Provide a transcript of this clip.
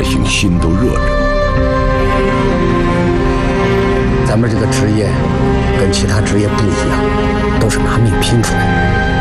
行心都热着。 咱们这个职业跟其他职业不一样，都是拿命拼出来的。